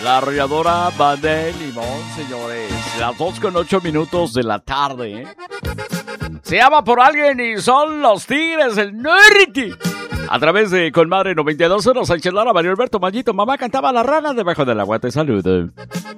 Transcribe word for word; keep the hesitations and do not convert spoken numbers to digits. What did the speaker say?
La arrolladora va de limón, señores. Las dos con ocho minutos de la tarde, ¿eh? Se llama por alguien y son los Tigres del Norte. A través de Colmadre noventa y dos, Sánchez Lara, Mario Alberto Mallito, mamá cantaba la rana debajo del agua, te saludo.